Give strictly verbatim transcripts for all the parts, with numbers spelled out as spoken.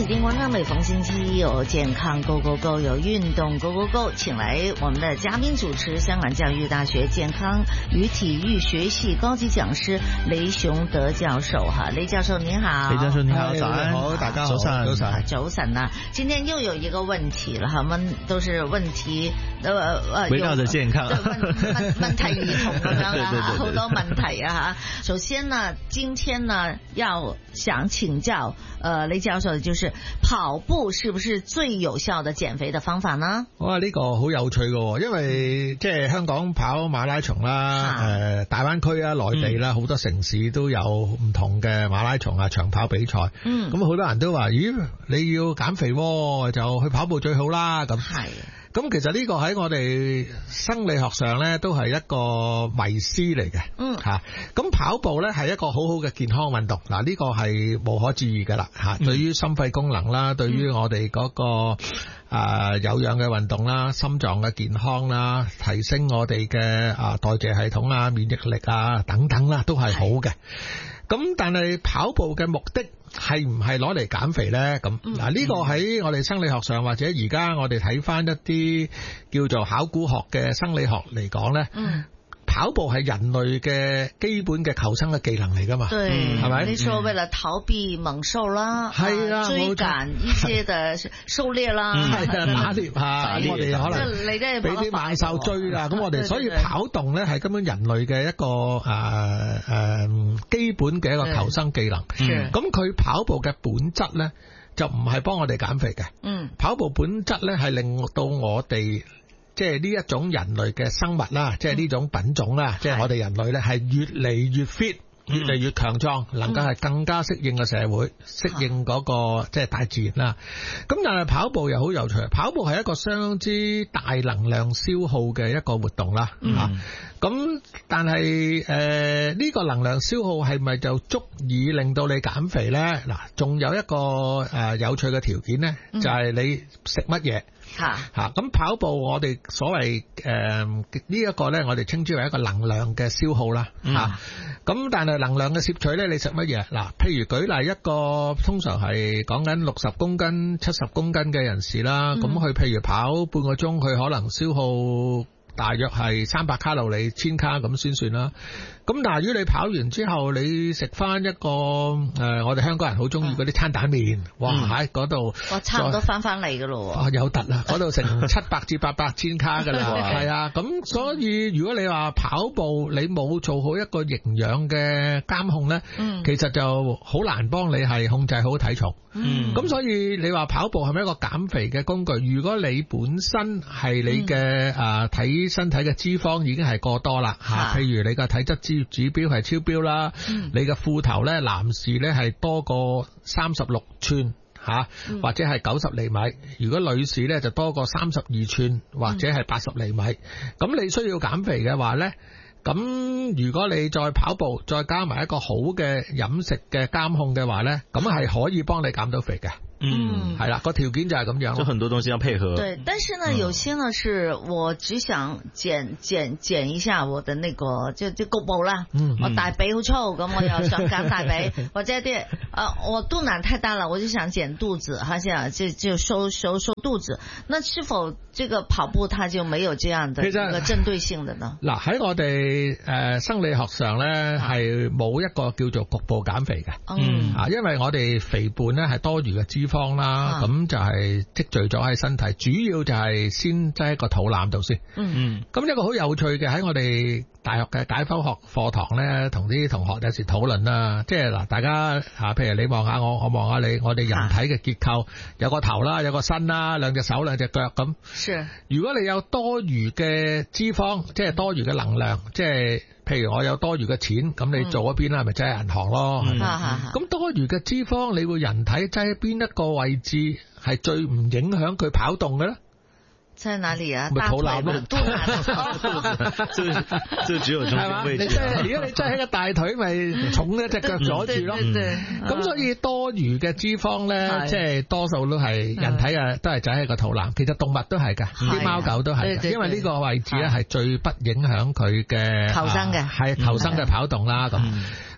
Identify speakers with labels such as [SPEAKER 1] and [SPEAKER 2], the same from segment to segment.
[SPEAKER 1] 指定廣場，每逢星期一有健康 Go Go Go， 有運動 Go Go Go， 請來我們的嘉賓主持，香港教育大學健康與體育學系高級講師雷雄德教授哈，雷教授您好。
[SPEAKER 2] 雷教授你好，早安，
[SPEAKER 3] 好，大家好，
[SPEAKER 2] 早晨，
[SPEAKER 3] 早晨，
[SPEAKER 1] 早晨啦！今天又有一個問題了哈，我們都是問題，呃呃，
[SPEAKER 2] 圍繞着健康，
[SPEAKER 1] 問問問題兒童咁樣啦，好多問題啊哈。首先呢，今天呢要想請教，呃，雷教授，就是跑步是不是最有效的減肥的方法呢？
[SPEAKER 3] 哇，呢個好有趣嘅，因為即係香港跑馬拉松啦，誒，大灣區啊，內地啦，好多城市都有唔同嘅馬拉松啊、長跑比賽。嗯，咁好多人都話，咦，你要減肥就去跑步最好啦。咁係。咁其實呢個喺我哋生理學上咧，都係一個迷思嚟嘅。嗯，吓，咁跑步咧係一個好好嘅健康運動。嗱，呢個係無可置疑噶啦。吓，對於心肺功能啦，對於我哋嗰個誒有氧嘅運動啦，心臟嘅健康啦，提升我哋嘅啊代謝系統啊、免疫力啊等等啦，都係好嘅。咁但係跑步嘅目的係唔係攞嚟減肥呢？咁嗱，呢個喺我哋生理學上，或者而家我哋睇翻一啲叫做考古學嘅生理學嚟講呢，嗯，跑步係人類嘅基本嘅求生嘅技能嚟噶嘛？對，係咪？
[SPEAKER 1] 你說為了逃避猛獸啦，係啊，追趕一些的狩獵啦，
[SPEAKER 3] 係啊，打獵啊，我哋可能俾啲猛獸追啦。咁我哋所以跑動咧係根本人類嘅一個誒誒基本嘅一個求生技能。咁佢跑步嘅本質咧就唔係幫我哋減肥嘅。嗯，跑步本質咧係令到我哋。即係呢一種人類嘅生物啦，即係呢種品種啦，即係我哋人類咧係越嚟越 fit，越嚟越強壯，能夠係更加適應個社會，適應嗰個即係大自然啦。咁但係跑步又好有趣，跑步係一個相當之大能量消耗嘅一個活動啦。吓，咁但係誒呢個能量消耗係咪就足以令到你減肥咧？嗱，仲有一個誒有趣嘅條件咧，就係你食乜嘢。吓吓，咁跑步我哋所謂誒呢一個咧，我哋稱之為一個能量嘅消耗啦。吓，咁但係能量嘅攝取咧，你食乜嘢？嗱，譬如舉例一個通常係講緊六十公斤、七十公斤嘅人士啦，咁佢譬如跑半個鐘，佢可能消耗大約係三百卡路里、千卡咁先算啦。咁但係如果你跑完之後，你食翻一個誒、呃，我哋香港人好中意嗰啲餐蛋麵，哇喺嗰度，
[SPEAKER 1] 我差唔多翻翻嚟噶咯。
[SPEAKER 3] 哦，有突啦，嗰度成七百至八百千卡噶啦，係啊。咁所以如果你話跑步，你冇做好一個營養嘅監控咧，嗯、其實就好難幫你係控制好體重。咁、嗯、所以你話跑步係咪一個減肥嘅工具？如果你本身係你嘅誒睇身體嘅脂肪已經係過多啦吓，譬如你嘅體質指指標係超標啦，嗯、你嘅褲頭咧，男士咧係多過三十六寸吓，嗯、或者係九十厘米；如果女士咧就多過三十二寸或者係八十厘米。咁、嗯、你需要減肥嘅話咧，咁如果你再跑步，再加埋一個好嘅飲食嘅監控嘅話咧，咁係可以幫你減到肥嘅。嗯，係啦，個條件就係咁樣，
[SPEAKER 2] 就很多東西要配合。
[SPEAKER 1] 對，但是呢，有些呢是我只想減減減一下我的那個，就就局部啦。嗯，我大髀好粗，咁我又想減大髀，或者啲，呃，我肚腩太大了，我就想減肚子，好像就就收收收肚子。那是否這個跑步它就沒有這樣的一個針對性的呢？
[SPEAKER 3] 嗱，喺我哋誒生理學上咧係冇一個叫做局部減肥嘅。嗯，啊，因為我哋肥胖咧係多餘嘅脂肪。方啦，咁就係積聚咗喺身體，主要就係先擠喺個肚腩度先。嗯，咁一個好有趣嘅喺我哋大學嘅解剖學課堂咧，同啲同學有時討論啦，即係嗱，大家吓，譬如你望下我，我望下你，我哋人體嘅結構有個頭啦，有個身啦，兩隻手，兩隻腳咁。是，如果你有多餘嘅脂肪，即係多餘嘅能量，即係。譬如我有多餘嘅錢，咁你做一邊啦，咪擠喺銀行咯。咁、嗯、多餘嘅脂肪，你會人體擠喺邊一個位置係最唔影響佢跑動嘅咧？
[SPEAKER 1] 在哪裡啊？
[SPEAKER 3] 咪肚腩咯，
[SPEAKER 2] 肚腩，就就只有中間位置。
[SPEAKER 3] 你擠，如果你擠喺個大腿，咪重一隻腳阻住咯。咁所以多餘嘅脂肪咧，即係多數都係人體啊，都係擠喺個肚腩。其實動物都係噶，啲貓狗都係，因為呢個位置咧係最不影響佢嘅
[SPEAKER 1] 求生嘅，
[SPEAKER 3] 係求生嘅跑動啦咁。咁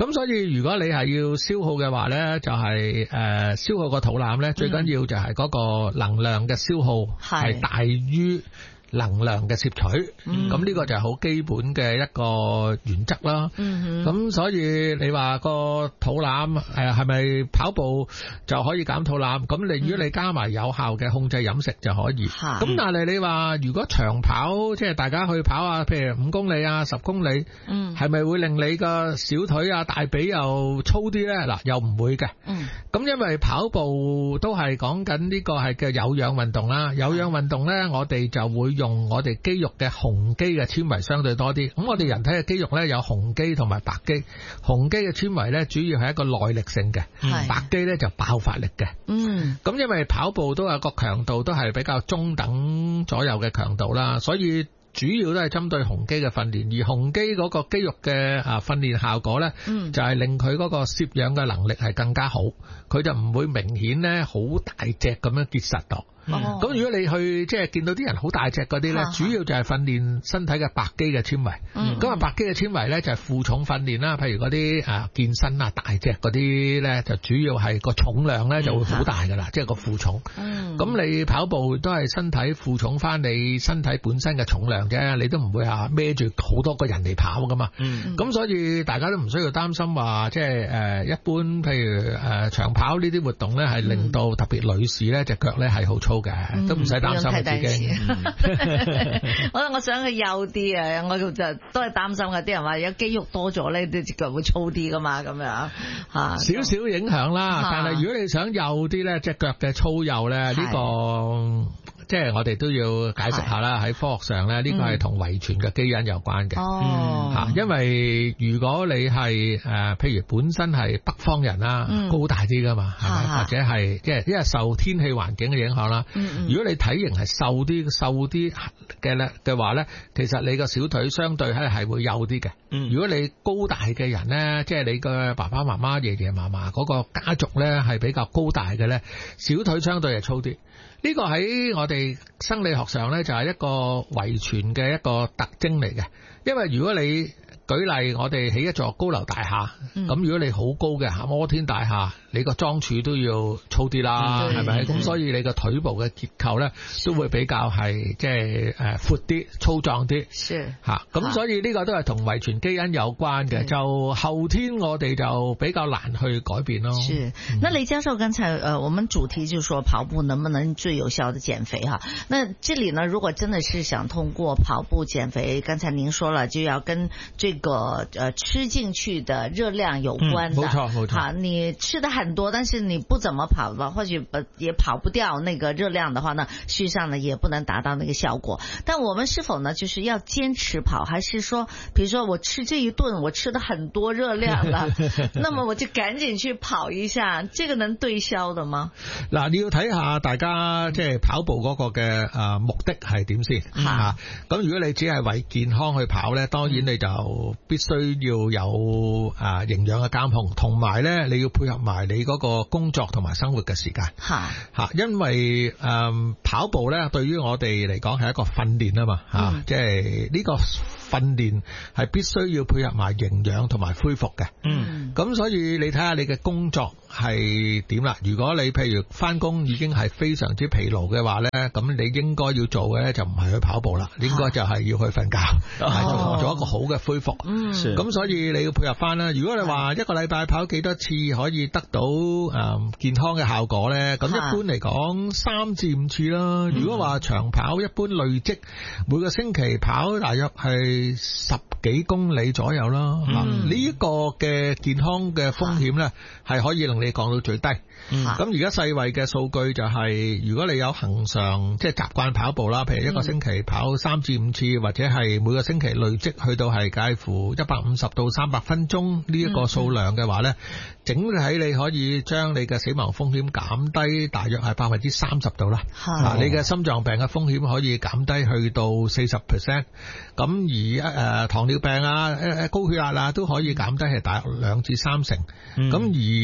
[SPEAKER 3] 咁所以如果你係要消耗嘅話咧，就係、是、誒、呃、消耗個肚腩咧，最緊要就係嗰個能量嘅消耗係大於能量嘅攝取，咁、嗯、呢個就係好基本嘅一個原則啦。咁、嗯、所以你話個肚腩誒係咪跑步就可以減肚腩？咁你如果你加埋有效嘅控制飲食就可以。咁、嗯、但係你話如果長跑，即係大家去跑啊，譬如五公里啊、十公里，係、嗯、咪會令你個小腿啊、大髀又粗啲呢？嗱，又唔會嘅。咁、嗯、因為跑步都係講緊呢個係叫有氧運動啦。有氧運動呢，我哋就會用我哋肌肉嘅紅肌嘅纖維相對多啲，咁我哋人體嘅肌肉呢，有紅肌同埋白肌，紅肌嘅纖維呢，主要係一個耐力性嘅，白肌呢就爆發力嘅。嗯，咁因為跑步都有個強度都係比較中等左右嘅強度啦，所以主要都係針對紅肌嘅訓練，而紅肌嗰個肌肉嘅啊訓練效果呢，嗯、就係令佢嗰個攝氧嘅能力係更加好，佢就唔會明顯呢好大隻咁樣結實度。咁、嗯、如果你去即係見到啲人好大隻嗰啲咧，主要就係訓練身體嘅白肌嘅纖維。咁、嗯、啊，白肌嘅纖維咧就係負重訓練啦。譬如嗰啲啊健身啊大隻嗰啲咧，就主要係個重量咧就會好大噶啦，即係個負重。咁、嗯、你跑步都係身體負重翻你身體本身嘅重量啫，你都唔會話孭住好多個人嚟跑噶嘛。咁、嗯、所以大家都唔需要擔心話即係誒一般譬如誒長跑呢啲活動咧，係令到特別女士咧隻腳咧係好粗嘅、嗯，都唔使擔心自己。
[SPEAKER 1] 我我想佢幼啲啊，我就都係擔心嘅。啲人話有肌肉多咗咧，啲隻腳會粗啲噶嘛，咁樣吓。少少影響啦，但係如果你想幼啲咧，隻腳嘅粗幼咧，呢、這個即係我哋都要解釋下啦。喺科學上咧，呢、這個係同遺傳嘅基因有關嘅。哦，吓，因為如果你係誒、呃，譬如本身係北方人啦、嗯，高大啲噶嘛，係咪？或者係即係因為受天氣環境嘅影響啦。嗯、如果你體型係瘦啲、瘦啲嘅咧嘅話咧，其實你個小腿相對係係會幼啲嘅、嗯。如果你高大嘅人咧，即係你嘅爸爸媽媽、爺爺嫲嫲嗰個家族咧係比較高大嘅咧，小腿相對係粗啲。呢個喺我哋生理學上咧就係一個遺傳嘅一個特徵嚟嘅，因為如果你舉例，我哋起一座高樓大廈，咁、嗯、如果你好高嘅摩天大廈，你個樁柱都要粗啲啦，係咪？咁所以你個腿部嘅結構咧都會比較係即係誒闊啲、粗壯啲。是吓，咁所以呢個都係同遺傳基因有關嘅，就後天我哋就比較難去改變咯。是，那雷教授剛才呃，我們主題就是說跑步能不能最有效的減肥哈？那這裡呢，如果真的是想通過跑步減肥，剛才您說了就要跟這個呃吃進去的熱量有關的。冇錯冇錯。好，你吃的很多，但是你不怎麼跑吧，或許也跑不掉那個熱量的話呢，實際上呢也不能達到那個效果。但我們是否呢，就是要堅持跑，還是說，比如說我吃這一頓，我吃的很多熱量了，那麼我就趕緊去跑一下，這個能對消的嗎？嗱，你要睇下大家即係跑步嗰個嘅誒目的係點先吓。咁如果你只係為健康去跑呢，當然你就必須要有誒營養嘅監控，同埋呢你要配合埋你嗰個工作同埋生活嘅時間吓吓，因為誒、呃、跑步呢對於我哋嚟講係一個訓練啊嘛吓，即係呢個訓練係必須要配合埋營養同埋恢復嘅。嗯，咁所以你睇下你嘅工作係點啦。如果你譬如翻工已經係非常之疲勞嘅話呢，咁你應該要做嘅呢就唔係去跑步啦，應該就係要去瞓覺，哦、做一個好嘅恢復。嗯，咁所以你要配合翻啦。如果你話一個禮拜跑幾多次可以得到誒健康嘅效果呢，咁一般嚟講三至五次啦。如果話長跑，一般累積每個星期跑大約係十幾公里左右啦。呢、嗯、一、這個嘅健康嘅風險呢，係可以令你降到最低。咁而家世衛嘅數據就係、是，如果你有恒常即係習慣跑步啦，譬如一個星期跑三至五次，或者係每個星期累積去到係介乎一百五十到三百分鐘呢一個數量嘅話呢、嗯、整體你可以將你嘅死亡風險減低大約係百分之三十度啦。嗱，你嘅心臟病嘅風險可以減低去到四十 percent。咁而誒糖尿病啊、誒高血壓啊都可以減低係大約兩至三成。咁、嗯、而而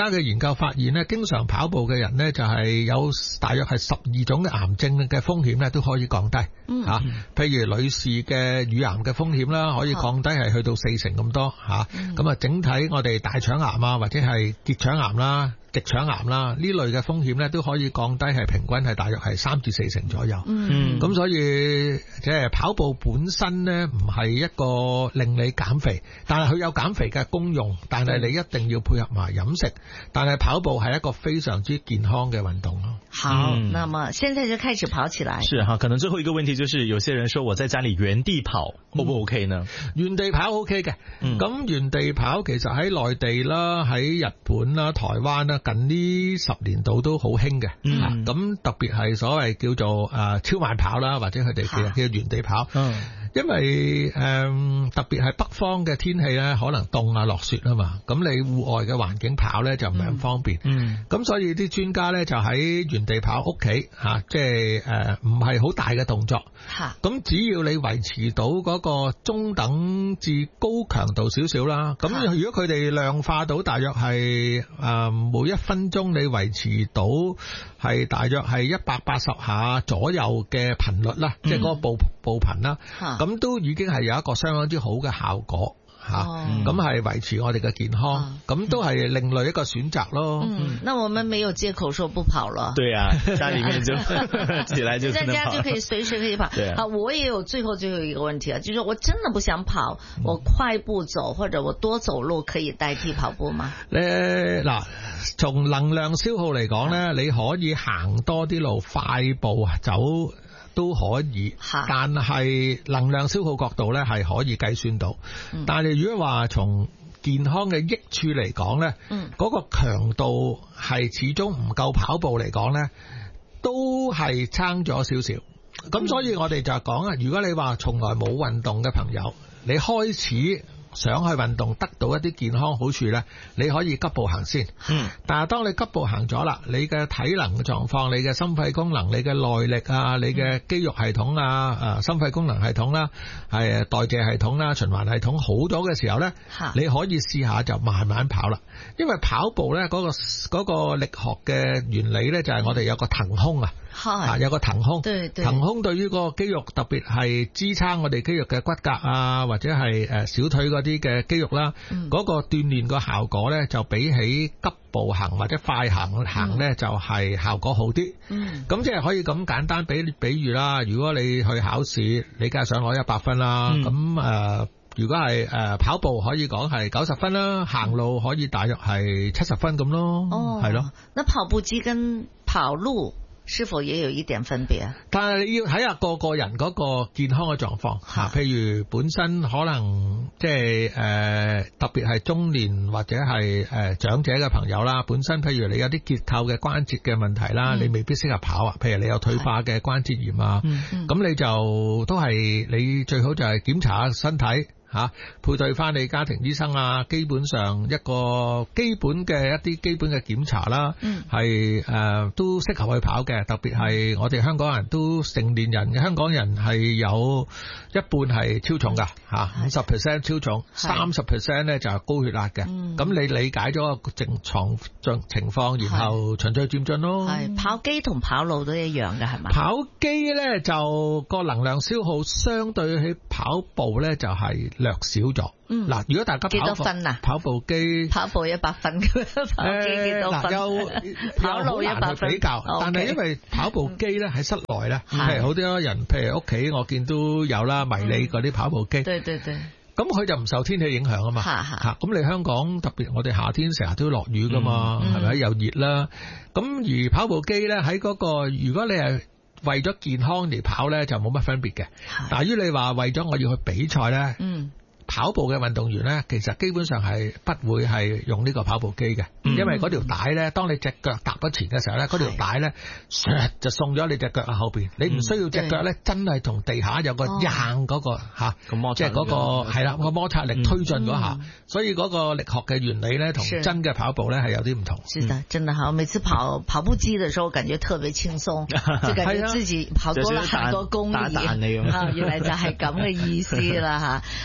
[SPEAKER 3] 家嘅研究發現咧，經常跑步嘅人咧就係有大約係十二種嘅癌症嘅風險咧都可以降低。嗯，吓、啊，譬如女士嘅乳癌嘅風險啦，可以降低係去到四成咁多吓。咁啊，嗯、整體我哋大腸癌啊，或者係結腸癌啦、直腸癌啦呢類嘅風險咧都可以降低，係平均係大約係三至四成左右。嗯，咁所以即係跑步本身咧唔係一個令你減肥，但係佢有減肥嘅功用，但係你一定要配合埋飲食。但係跑步係一個非常之健康嘅運動咯。
[SPEAKER 1] 好、嗯，那麼現在就開始跑起來。
[SPEAKER 2] 是哈，可能最後一個問題就是，有些人說我在家裏原地跑，嗯、O 唔 OK 呢？原地跑 OK 嘅，咁、嗯、原地跑其實喺內地啦、喺日本啦、台灣啦，近呢十年度都好興嘅。咁、嗯、特別係所謂叫做誒超慢跑啦，或者佢哋叫叫原地跑。嗯，因為誒、呃、特別係北方嘅天氣咧，可能凍啊落雪啊嘛，咁你戶外嘅環境跑咧就唔係咁方便。嗯，咁、嗯、所以啲專家咧就喺原地跑屋企吓，即係誒唔係好大嘅動作。吓，咁只要你維持到嗰個中等至高強度少少啦，咁如果佢哋量化到大約係誒、呃、每一分鐘你維持到係大約係一百八十下左右嘅頻率啦，嗯、即係嗰個步步頻啦，咁都已經係有一個相當之好嘅效果。吓，咁係維持我哋嘅健康，咁、哦、都係另類一個選擇咯。
[SPEAKER 1] 嗯，那我們沒有借口說不跑了。
[SPEAKER 2] 對啊，家裏面就起來就
[SPEAKER 1] 在家就可以隨時可以跑。對啊，好，我也有最後最後一個問題啊，就是我真的不想跑，我快步走或者我多走路可以代替跑步嗎？誒，嗱，從能量消耗嚟講咧，你可以行多啲路，快步走都可以，但係能量消耗角度咧係可以計算到。嗯、但係如果話從健康嘅益處嚟講咧，嗰、嗯嗰個強度係始終唔夠跑步嚟講咧，都係差咗少少。咁、嗯、所以我哋就講啊，如果你話從來冇運動嘅朋友，你開始想去運動得到一啲健康好處呢，你可以急步行先。嗯，但係當你急步行咗啦，你嘅體能狀況、你嘅心肺功能、你嘅耐力啊、你嘅肌肉系統啊、誒心肺功能系統啦、係代謝系統啦、循環系統好咗嘅時候呢，你可以試下就慢慢跑啦。因為跑步呢嗰個嗰個力學嘅原理呢，就係我哋有個騰空啊。啊，有個騰空，對對，騰空對於個肌肉，特別係支撐我哋肌肉嘅骨骼啊，或者係誒小腿嗰啲嘅肌肉啦，嗰、嗯嗰個鍛煉個效果咧，就比起急步行或者快行行咧，就係效果好啲。嗯，咁即係可以咁簡單比比喻啦。如果你去考試，你梗係想攞一百分啦。咁、嗯、誒、呃，如果係誒跑步，可以講係九十分啦，行路可以大約係七十分咁咯。哦，係咯。那跑步機跟跑路是否也有一點分別啊？但係你要睇下個個人嗰個健康嘅狀況吓，譬如本身可能即係誒特別係中年或者係誒、呃、長者嘅朋友啦，本身譬如你有啲結構嘅關節嘅問題啦、嗯，你未必適合跑啊。譬如你有退化嘅關節炎啊，咁、嗯嗯、你就都係你最好就係檢查下身體。吓，配對翻你家庭醫生啊，基本上一個基本嘅一啲基本嘅檢查啦，係、嗯、誒、呃、都適合去跑嘅。特別係我哋香港人都成年人嘅香港人係有一半係超重噶吓，五十 percent 超重，三十 percent 咧就係高血壓嘅。咁、嗯、你理解咗個正常情況，然後循序漸進咯。係跑機同跑路都一樣嘅係咪？跑機咧就個能量消耗相對起跑步咧就係、是。略少咗。嗯，嗱，如果大家跑幾多分啊？跑步機跑步一百分，跑機幾多分？有跑路一百分比較，但係因為跑步機咧喺室內咧，譬如好多人，譬如屋企我見都有啦，迷你嗰啲跑步機。對對對。咁佢就唔受天氣影響啊嘛。嚇嚇。咁你香港特別我哋夏天成日都落雨噶嘛，係咪？又熱啦。咁而跑步機咧喺嗰個，如果你係為咗健康而跑咧，就冇乜分別嘅。但係於你話為咗我要去比賽咧，嗯，跑步嘅運動員咧，其實基本上係不會係用呢個跑步機嘅，嗯，因為嗰條帶咧，當你隻腳踏咗前嘅時候咧，嗰條帶咧，就送咗你隻腳喺後邊，你唔需要隻腳咧，真係同地下有個硬嗰個吓，即係嗰個係啦個摩擦力推進嗰下，嗯，所以嗰個力學嘅原理咧，同真嘅跑步咧係有啲唔同。是的，真的好，每次跑跑步機嘅時候，感覺特別輕鬆，就感覺自己跑多了很多公里。啊，原來就係咁嘅意思啦吓，吓跑。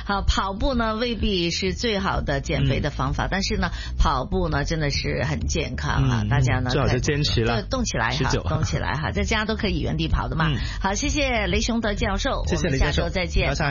[SPEAKER 1] 跑步呢未必是最好的減肥的方法，嗯、但是呢，跑步呢真的是很健康啊！嗯、大家呢
[SPEAKER 2] 最好就堅持啦，
[SPEAKER 1] 對，動起來哈，動起來哈，在家都可以原地跑的嘛。嗯、好，謝謝雷雄德教授，
[SPEAKER 2] 謝謝雷教授，
[SPEAKER 1] 我們下周再見。